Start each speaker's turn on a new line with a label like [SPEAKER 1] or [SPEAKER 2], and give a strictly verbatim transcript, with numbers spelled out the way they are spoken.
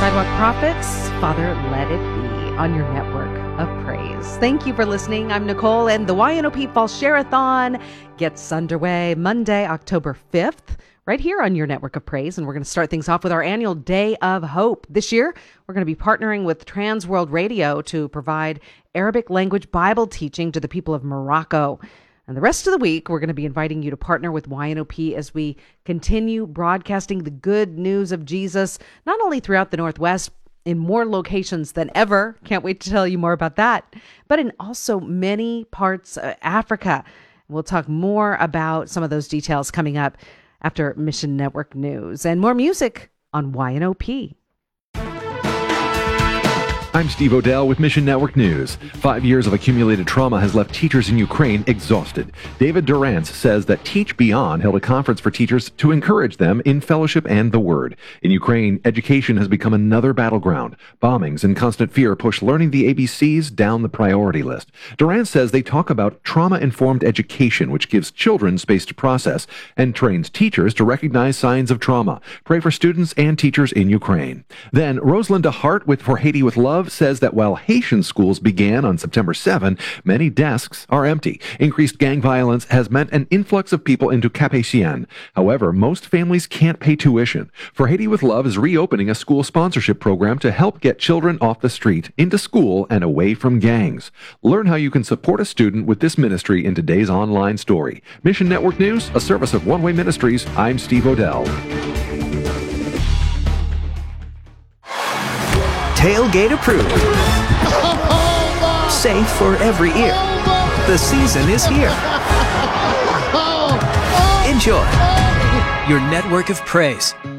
[SPEAKER 1] Sidewalk Prophets, Father, Let It Be, on your network of praise. Thank you for listening. I'm Nicole, and the Y N O P Fall Share-a-thon gets underway Monday, October fifth, right here on your network of praise. And we're going to start things off with our annual Day of Hope. This year, we're going to be partnering with Trans World Radio to provide Arabic language Bible teaching to the people of Morocco. And the rest of the week, we're going to be inviting you to partner with Y N O P as we continue broadcasting the good news of Jesus, not only throughout the Northwest, in more locations than ever. Can't wait to tell you more about that. But in also many parts of Africa. We'll talk more about some of those details coming up after Mission Network News and more music on Y N O P.
[SPEAKER 2] I'm Steve Odell with Mission Network News. Five years of accumulated trauma has left teachers in Ukraine exhausted. David Durance says that Teach Beyond held a conference for teachers to encourage them in fellowship and the Word. In Ukraine, education has become another battleground. Bombings and constant fear push learning the A B Cs down the priority list. Durance says they talk about trauma-informed education, which gives children space to process and trains teachers to recognize signs of trauma. Pray for students and teachers in Ukraine. Then, Rosalinda Hart with For Haiti with Love says that while Haitian schools began on September seventh, many desks are empty. Increased gang violence has meant an influx of people into Cap-Haitien. However, most families can't pay tuition. For Haiti with Love is reopening a school sponsorship program to help get children off the street, into school, and away from gangs. Learn how you can support a student with this ministry in today's online story. Mission Network News, a service of One Way Ministries. I'm Steve Odell.
[SPEAKER 3] Tailgate approved. Safe for every ear. The season is here. Enjoy.
[SPEAKER 4] Your network of praise.